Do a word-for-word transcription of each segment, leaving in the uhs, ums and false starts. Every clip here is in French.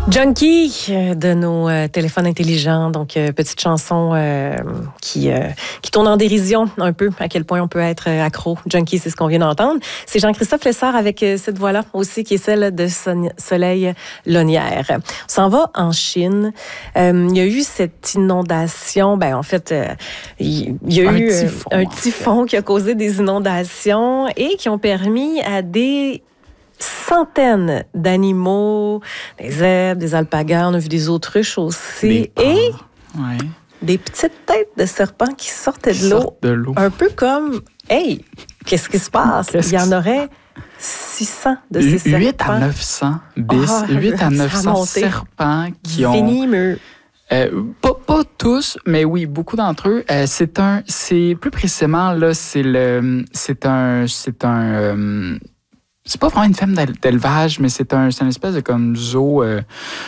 Junkie de nos euh, téléphones intelligents, donc euh, petite chanson euh, qui euh, qui tourne en dérision un peu à quel point on peut être accro. Junkie, c'est ce qu'on vient d'entendre. C'est Jean-Christophe Lessard avec euh, cette voix-là aussi qui est celle de Son- Soleil Launière. On s'en va en Chine. Euh, il y a eu cette inondation. Ben en fait, euh, il y a un eu typhon, un typhon qui a causé des inondations et qui ont permis à des centaines d'animaux, des zèbres, des alpagas, on a vu des autruches aussi, Des et ouais. des petites têtes de serpents qui sortaient Qui de l'eau. sortent de l'eau. Un peu comme, hey, qu'est-ce qui se passe? Qu'est-ce Il y en qui- aurait six cents de ces serpents. huit à neuf cents bis, Ah, huit à ça a neuf cents monté. serpents qui ont... Venimeux. Euh, pas, pas tous, mais oui, beaucoup d'entre eux. Euh, c'est un, c'est plus précisément là, c'est le, c'est un, c'est un, euh, c'est pas vraiment une ferme d'el- d'élevage, mais c'est un, c'est une espèce de comme zoo. Euh,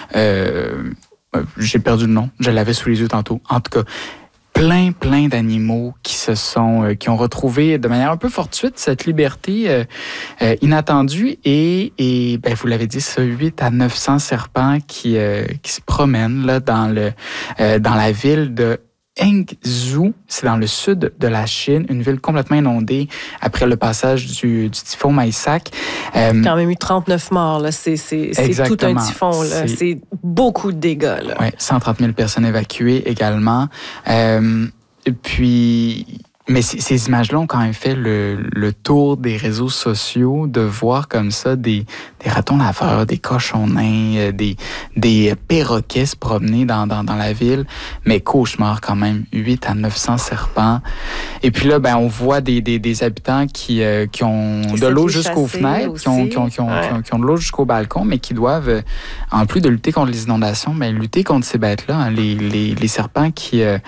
euh, euh, j'ai perdu le nom, je l'avais sous les yeux tantôt. En tout cas, plein, plein d'animaux qui se sont, euh, qui ont retrouvé de manière un peu fortuite cette liberté euh, euh, inattendue et, et ben, vous l'avez dit, ça, huit à neuf cents serpents qui, euh, qui se promènent là, dans, le, euh, dans la ville de Hangzhou, c'est dans le sud de la Chine, une ville complètement inondée après le passage du, du typhon Maisak. Euh, Il y a quand même eu trente-neuf morts, là. C'est, c'est, c'est tout un Exactement. typhon, là. C'est- C'est beaucoup de dégâts, là. Ouais, cent trente mille personnes évacuées également. Euh, et puis, mais c- ces images-là ont quand même fait le, le tour des réseaux sociaux, de voir comme ça des, des ratons laveurs, des cochons nains, euh, des, des perroquets se promener dans, dans, dans la ville. Mais cauchemar quand même, huit à neuf cents serpents. Et puis là, ben, on voit des, des, des habitants qui, euh, qui ont Qui de essaient l'eau de les jusqu'aux chasser fenêtres, qui ont, qui, ont, qui, ont, aussi. qui, ont, qui ont de l'eau jusqu'au balcon, mais qui doivent, euh, en plus de lutter contre les inondations, ben, lutter contre ces bêtes-là, hein, les, les, les serpents qui... Euh,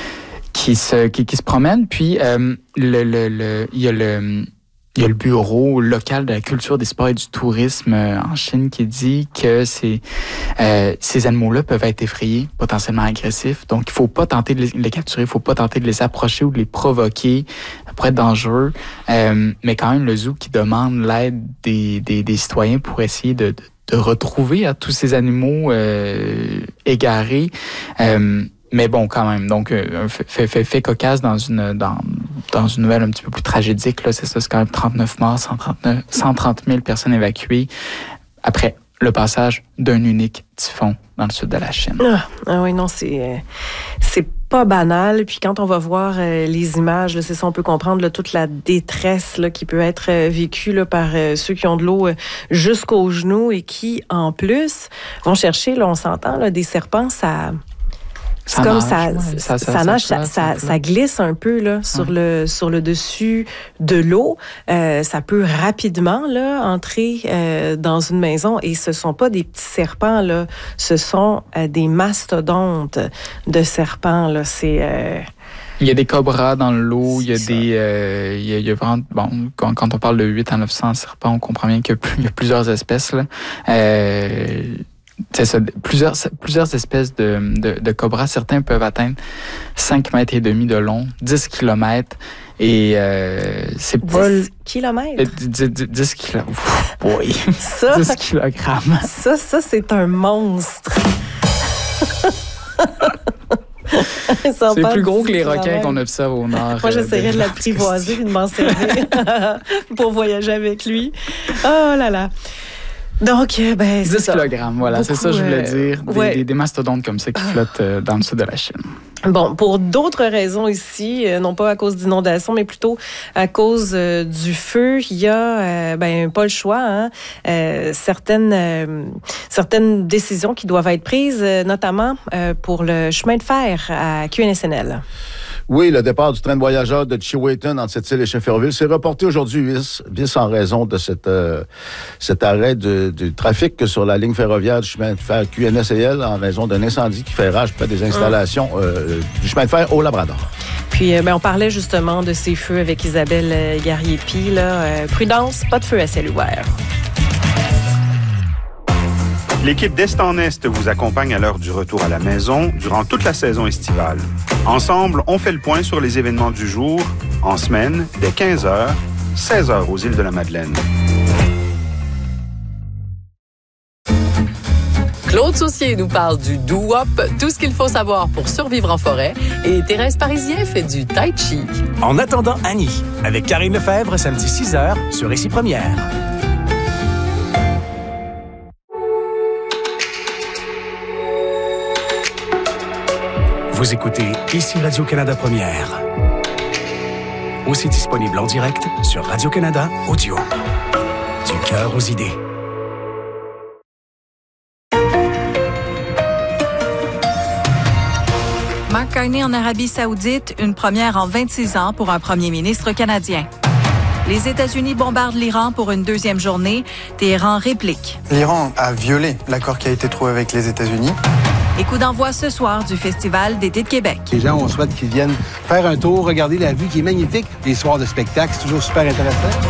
qui se, qui, qui se promènent. Puis, euh, le, le, le, il y a le... Il y a le bureau local de la culture, des sports et du tourisme euh, en Chine qui dit que ces, euh, ces animaux-là peuvent être effrayés, potentiellement agressifs. Donc, il faut pas tenter de les, les capturer, il faut pas tenter de les approcher ou de les provoquer. Ça pourrait être dangereux. Euh, mais quand même, le zoo qui demande l'aide des, des, des citoyens pour essayer de, de, de retrouver hein, tous ces animaux euh, égarés. Euh, Mais bon, quand même. Donc, euh, un fait, fait, fait, fait cocasse dans une, dans, dans une nouvelle un petit peu plus tragédique. Là, c'est ça, c'est quand même trente-neuf morts, cent trente-neuf, cent trente mille personnes évacuées après le passage d'un unique typhon dans le sud de la Chine. Ah, ah oui, non, c'est, euh, c'est pas banal. Puis quand on va voir euh, les images, là, c'est ça, on peut comprendre là, toute la détresse là, qui peut être euh, vécue là, par euh, ceux qui ont de l'eau euh, jusqu'aux genoux et qui, en plus, vont chercher, là, on s'entend, là, des serpents, ça... C'est Ça comme nage, ça, ouais, ça, ça- ça, ça- nage, ça ça, flotte, ça, ça ça flotte. glisse un peu là, sur, Ouais. le, sur le dessus de l'eau. Euh, ça peut rapidement là, entrer euh, dans une maison et ce sont pas des petits serpents, là, ce sont euh, des mastodontes de serpents. Là. C'est, euh, Il y a des cobras dans l'eau, il y a C'est des... Euh, il, y a, il y a vraiment... Bon, quand, quand on parle de huit à neuf cents serpents, on comprend bien qu'il y a, plus, il y a plusieurs espèces, là. Euh, c'est ça, plusieurs, plusieurs espèces de, de, de cobras. Certains peuvent atteindre cinq mètres et demi de long, dix kilomètres. Et euh, c'est pas... dix kilomètres. dix, dix, dix kilogrammes. Boy. Ça, dix kilogrammes. ça, ça, c'est un monstre. Ça C'est parle plus gros dix que les requins kilomètres. qu'on observe au nord. Moi, j'essaierais de l'apprivoiser et de m'en servir pour voyager avec lui. Oh là là. Donc, euh, ben, c'est dix ça. kilogrammes, voilà, c'est Beaucoup, ça que je voulais euh, dire. Des, ouais. des, des mastodontes comme ça qui flottent euh, dans le sud de la Chine. Bon, pour d'autres raisons ici, euh, non pas à cause d'inondations, mais plutôt à cause euh, du feu, il y a, euh, ben, pas le choix, hein, euh, certaines, euh, certaines décisions qui doivent être prises, euh, notamment euh, pour le chemin de fer à Q N S N L. Oui, le départ du train de voyageurs de Chewayton entre Sept-Îles et Shefferville s'est reporté aujourd'hui, bis, bis en raison de cette, euh, cet arrêt de, du trafic sur la ligne ferroviaire du chemin de fer Q N S L en raison d'un incendie qui fait rage près des installations euh, du chemin de fer au Labrador. Puis, euh, ben, on parlait justement de ces feux avec Isabelle euh, Garriépi. Là. Euh, prudence, pas de feu à ciel ouvert. L'équipe d'Est en Est vous accompagne à l'heure du retour à la maison durant toute la saison estivale. Ensemble, on fait le point sur les événements du jour, en semaine, dès quinze heures, seize heures aux îles de la Madeleine. Claude Saucier nous parle du doo-wop, tout ce qu'il faut savoir pour survivre en forêt. Et Thérèse Parisien fait du tai chi. En attendant Annie, avec Karine Lefebvre, samedi six heures, sur Ici Première. Vous écoutez Ici Radio-Canada Première. Aussi disponible en direct sur Radio-Canada Audio. Du cœur aux idées. Mark Carney en Arabie Saoudite, une première en vingt-six ans pour un premier ministre canadien. Les États-Unis bombardent l'Iran pour une deuxième journée. Téhéran réplique. L'Iran a violé l'accord qui a été trouvé avec les États-Unis. Et coup d'envoi ce soir du Festival d'été de Québec. Les gens, on souhaite qu'ils viennent faire un tour, regarder la vue qui est magnifique. Les soirs de spectacle, c'est toujours super intéressant.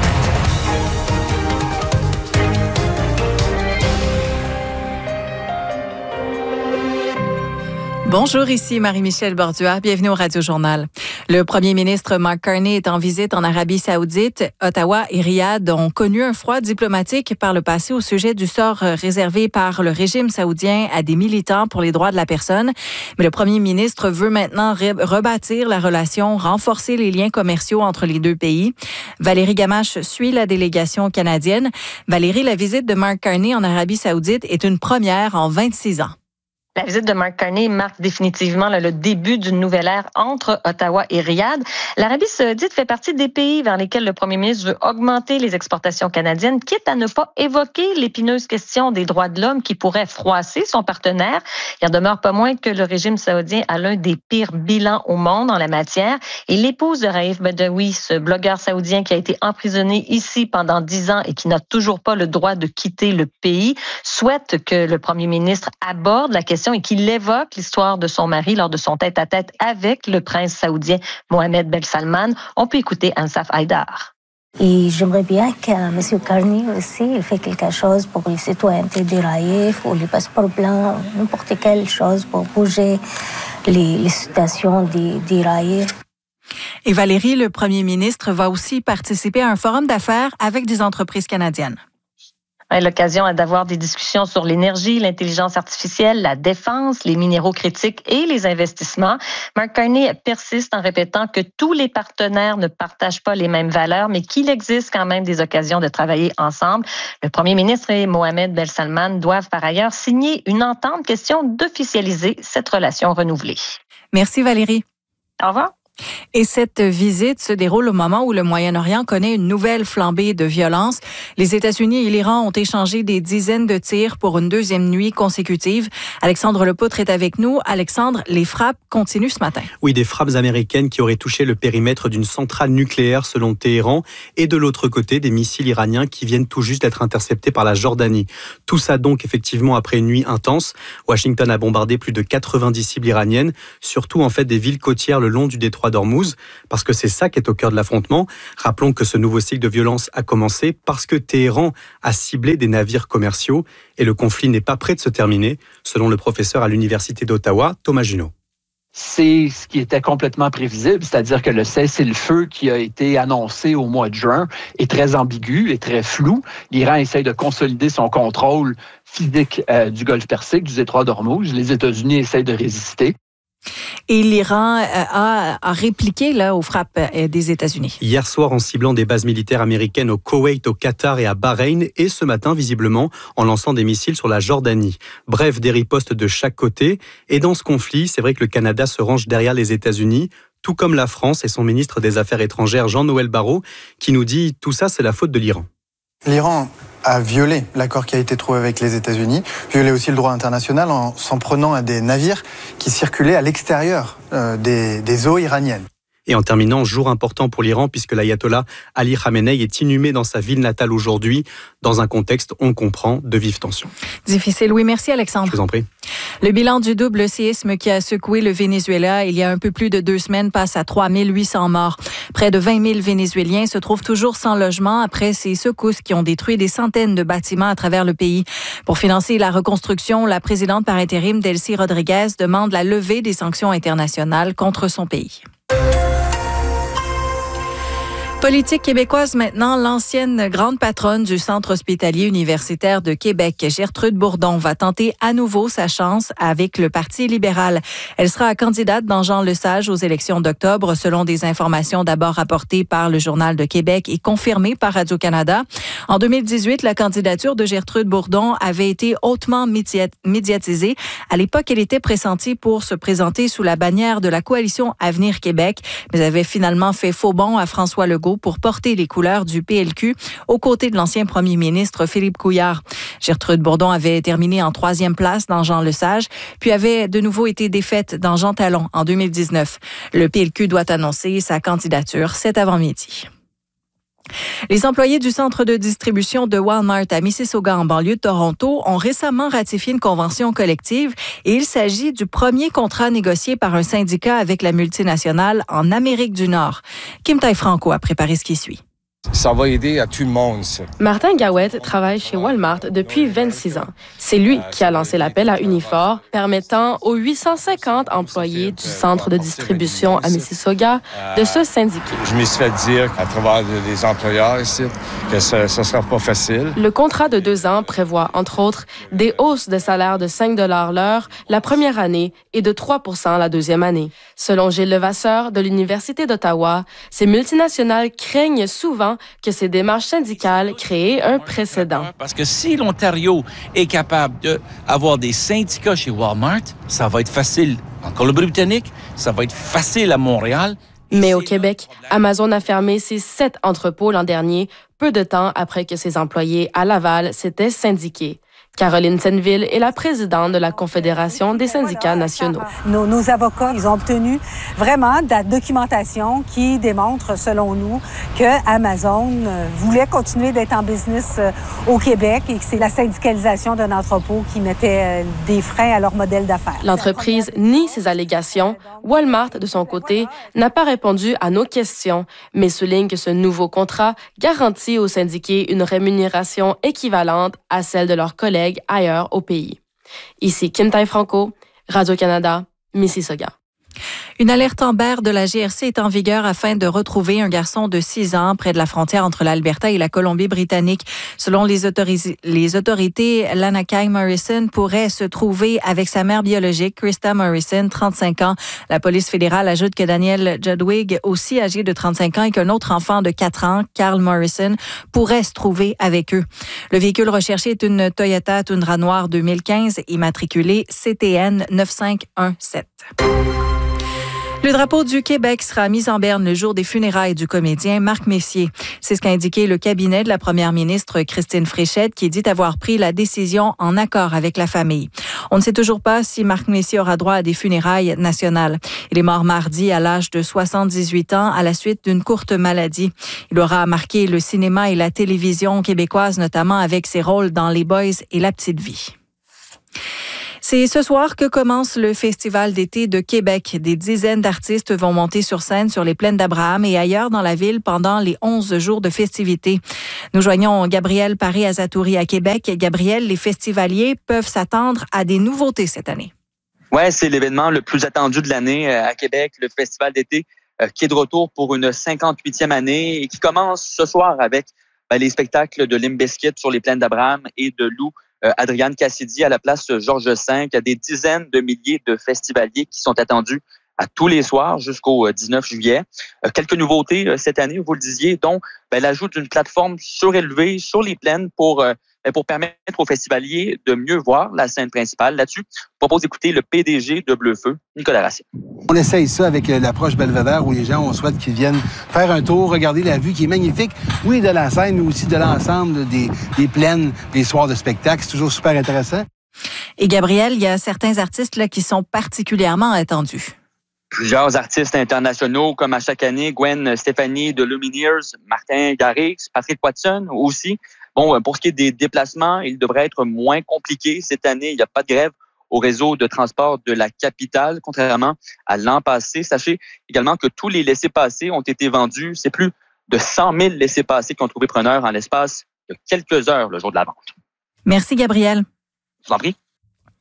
Bonjour, ici Marie-Michel Bordua. Bienvenue au Radio-Journal. Le premier ministre Mark Carney est en visite en Arabie Saoudite. Ottawa et Riyad ont connu un froid diplomatique par le passé au sujet du sort réservé par le régime saoudien à des militants pour les droits de la personne. Mais le premier ministre veut maintenant rebâtir la relation, renforcer les liens commerciaux entre les deux pays. Valérie Gamache suit la délégation canadienne. Valérie, la visite de Mark Carney en Arabie Saoudite est une première en vingt-six ans. La visite de Mark Carney marque définitivement là, le début d'une nouvelle ère entre Ottawa et Riyad. L'Arabie saoudite fait partie des pays vers lesquels le premier ministre veut augmenter les exportations canadiennes, quitte à ne pas évoquer l'épineuse question des droits de l'homme qui pourrait froisser son partenaire. Il en demeure pas moins que le régime saoudien a l'un des pires bilans au monde en la matière. Et l'épouse de Raif Badawi, ce blogueur saoudien qui a été emprisonné ici pendant dix ans et qui n'a toujours pas le droit de quitter le pays, souhaite que le premier ministre aborde la question et qu'il évoque l'histoire de son mari lors de son tête-à-tête avec le prince saoudien Mohamed Ben Salman. On peut écouter Ansaf Haïdar. Et j'aimerais bien que M. Carney aussi, il fait quelque chose pour les citoyennetés du Raif ou les passeports blancs, n'importe quelle chose pour bouger les, les situations du, du Raif. Et Valérie, le premier ministre, va aussi participer à un forum d'affaires avec des entreprises canadiennes. L'occasion d'avoir des discussions sur l'énergie, l'intelligence artificielle, la défense, les minéraux critiques et les investissements. Mark Carney persiste en répétant que tous les partenaires ne partagent pas les mêmes valeurs, mais qu'il existe quand même des occasions de travailler ensemble. Le premier ministre et Mohamed Ben Salman doivent par ailleurs signer une entente question d'officialiser cette relation renouvelée. Merci Valérie. Au revoir. Et cette visite se déroule au moment où le Moyen-Orient connaît une nouvelle flambée de violence. Les États-Unis et l'Iran ont échangé des dizaines de tirs pour une deuxième nuit consécutive. Alexandre Lepoutre est avec nous. Alexandre, les frappes continuent ce matin. Oui, des frappes américaines qui auraient touché le périmètre d'une centrale nucléaire selon Téhéran. Et de l'autre côté, des missiles iraniens qui viennent tout juste d'être interceptés par la Jordanie. Tout ça donc effectivement après une nuit intense. Washington a bombardé plus de quatre-vingt-dix cibles iraniennes, surtout en fait des villes côtières le long du détroit d'Ormuz, parce que c'est ça qui est au cœur de l'affrontement. Rappelons que ce nouveau cycle de violence a commencé parce que Téhéran a ciblé des navires commerciaux et le conflit n'est pas prêt de se terminer, selon le professeur à l'Université d'Ottawa, Thomas Junot. C'est ce qui était complètement prévisible, c'est-à-dire que le cessez-le-feu qui a été annoncé au mois de juin est très ambigu et très flou. L'Iran essaye de consolider son contrôle physique euh, du golfe Persique, du détroit d'Ormuz. Les États-Unis essayent de résister. Et l'Iran a, a répliqué là, aux frappes des États-Unis. Hier soir, en ciblant des bases militaires américaines au Koweït, au Qatar et à Bahreïn, et ce matin, visiblement, en lançant des missiles sur la Jordanie. Bref, des ripostes de chaque côté. Et dans ce conflit, c'est vrai que le Canada se range derrière les États-Unis, tout comme la France et son ministre des Affaires étrangères, Jean-Noël Barrot, qui nous dit « tout ça, c'est la faute de l'Iran ». L'Iran a violé l'accord qui a été trouvé avec les États-Unis, violé aussi le droit international en s'en prenant à des navires qui circulaient à l'extérieur euh, des, des eaux iraniennes. Et en terminant, jour important pour l'Iran puisque l'ayatollah Ali Khamenei est inhumé dans sa ville natale aujourd'hui, dans un contexte, on comprend, de vives tensions. Difficile, oui. Merci Alexandre. Je vous en prie. Le bilan du double séisme qui a secoué le Venezuela il y a un peu plus de deux semaines passe à trois mille huit cents morts. Près de vingt mille Vénézuéliens se trouvent toujours sans logement après ces secousses qui ont détruit des centaines de bâtiments à travers le pays. Pour financer la reconstruction, la présidente par intérim Delcy Rodriguez demande la levée des sanctions internationales contre son pays. Politique québécoise maintenant, l'ancienne grande patronne du Centre hospitalier universitaire de Québec, Gertrude Bourdon, va tenter à nouveau sa chance avec le Parti libéral. Elle sera candidate dans Jean-Lesage aux élections d'octobre, selon des informations d'abord rapportées par le Journal de Québec et confirmées par Radio-Canada. En deux mille dix-huit, la candidature de Gertrude Bourdon avait été hautement médiatisée. À l'époque, elle était pressentie pour se présenter sous la bannière de la coalition Avenir Québec, mais avait finalement fait faux bond à François Legault pour porter les couleurs du P L Q aux côtés de l'ancien premier ministre Philippe Couillard. Gertrude Bourdon avait terminé en troisième place dans Jean-Lesage, puis avait de nouveau été défaite dans Jean Talon en deux mille dix-neuf. Le P L Q doit annoncer sa candidature cet avant-midi. Les employés du centre de distribution de Walmart à Mississauga, en banlieue de Toronto, ont récemment ratifié une convention collective et il s'agit du premier contrat négocié par un syndicat avec la multinationale en Amérique du Nord. Kim Tai-Franco a préparé ce qui suit. Ça va aider à tout le monde, ça. Martin Gawette travaille chez Walmart depuis vingt-six ans. C'est lui qui a lancé l'appel à Unifor, permettant aux huit cent cinquante employés du centre de distribution à Mississauga de se syndiquer. Je me suis fait dire à travers les employeurs ici que ce ne sera pas facile. Le contrat de deux ans prévoit, entre autres, des hausses de salaire de cinq dollars l'heure la première année et de trois pour cent la deuxième année. Selon Gilles Levasseur de l'Université d'Ottawa, ces multinationales craignent souvent que ces démarches syndicales créent un précédent. Parce que si l'Ontario est capable d'avoir des syndicats chez Walmart, ça va être facile en Colombie-Britannique, ça va être facile à Montréal. Mais au Québec, Amazon a fermé ses sept entrepôts l'an dernier, peu de temps après que ses employés à Laval s'étaient syndiqués. Caroline Senneville est la présidente de la Confédération des syndicats nationaux. Nos, nos avocats, ils ont obtenu vraiment de la documentation qui démontre, selon nous, que Amazon voulait continuer d'être en business au Québec et que c'est la syndicalisation d'un entrepôt qui mettait des freins à leur modèle d'affaires. L'entreprise nie ces allégations. Walmart, de son côté, n'a pas répondu à nos questions, mais souligne que ce nouveau contrat garantit aux syndiqués une rémunération équivalente à celle de leurs collègues ailleurs au pays. Ici Kim Tai-Franco, Radio-Canada, Mississauga. Une alerte Amber de la G R C est en vigueur afin de retrouver un garçon de six ans près de la frontière entre l'Alberta et la Colombie-Britannique. Selon les, autoris- les autorités, Lanakai Morrison pourrait se trouver avec sa mère biologique, Krista Morrison, trente-cinq ans. La police fédérale ajoute que Daniel Judwig, aussi âgé de trente-cinq ans, et qu'un autre enfant de quatre ans, Carl Morrison, pourrait se trouver avec eux. Le véhicule recherché est une Toyota Tundra noire deux mille quinze, immatriculée C T N neuf cinq un sept. Le drapeau du Québec sera mis en berne le jour des funérailles du comédien Marc Messier. C'est ce qu'a indiqué le cabinet de la première ministre Christine Fréchette, qui dit avoir pris la décision en accord avec la famille. On ne sait toujours pas si Marc Messier aura droit à des funérailles nationales. Il est mort mardi à l'âge de soixante-dix-huit ans à la suite d'une courte maladie. Il aura marqué le cinéma et la télévision québécoise, notamment avec ses rôles dans Les Boys et La Petite Vie. C'est ce soir que commence le Festival d'été de Québec. Des dizaines d'artistes vont monter sur scène sur les plaines d'Abraham et ailleurs dans la ville pendant les onze jours de festivités. Nous joignons Gabriel Paré-Azatouri à Québec. Gabriel, les festivaliers peuvent s'attendre à des nouveautés cette année. Oui, c'est l'événement le plus attendu de l'année à Québec, le Festival d'été qui est de retour pour une cinquante-huitième année et qui commence ce soir avec ben, les spectacles de Limp Bizkit sur les plaines d'Abraham et de Lou Euh, Adrienne Cassidy à la place Georges cinq. Il y a des dizaines de milliers de festivaliers qui sont attendus à tous les soirs jusqu'au dix-neuf juillet. Euh, quelques nouveautés euh, cette année, vous le disiez, dont ben, l'ajout d'une plateforme surélevée sur les plaines pour, euh, ben, pour permettre aux festivaliers de mieux voir la scène principale. Là-dessus, je propose d'écouter le P D G de Bleu-Feu, Nicolas Racine. On essaye ça avec l'approche Belvédère où les gens, on souhaite qu'ils viennent faire un tour, regarder la vue qui est magnifique, oui, de la scène, mais aussi de l'ensemble des, des plaines, des soirs de spectacle. C'est toujours super intéressant. Et Gabriel, il y a certains artistes là, qui sont particulièrement attendus. Plusieurs artistes internationaux, comme à chaque année, Gwen Stefani de Lumineers, Martin Garrix, Patrick Watson aussi. Bon, pour ce qui est des déplacements, il devrait être moins compliqué. Cette année, il n'y a pas de grève au réseau de transport de la capitale, contrairement à l'an passé. Sachez également que tous les laissez-passer ont été vendus. C'est plus de cent mille laissez-passer qui ont trouvé preneur en l'espace de quelques heures le jour de la vente. Merci, Gabriel. Je vous en prie.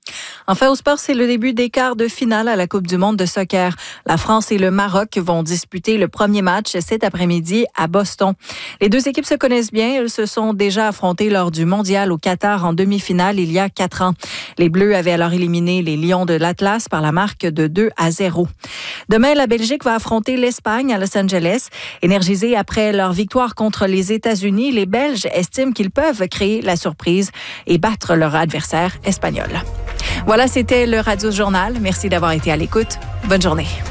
Enfin, au sport, c'est le début des quarts de finale à la Coupe du monde de soccer. La France et le Maroc vont disputer le premier match cet après-midi à Boston. Les deux équipes se connaissent bien. Elles se sont déjà affrontées lors du mondial au Qatar en demi-finale il y a quatre ans. Les Bleus avaient alors éliminé les Lions de l'Atlas par la marque de deux à zéro. Demain, la Belgique va affronter l'Espagne à Los Angeles. Énergisés après leur victoire contre les États-Unis, les Belges estiment qu'ils peuvent créer la surprise et battre leur adversaire espagnol. Voilà, c'était le Radio Journal. Merci d'avoir été à l'écoute. Bonne journée.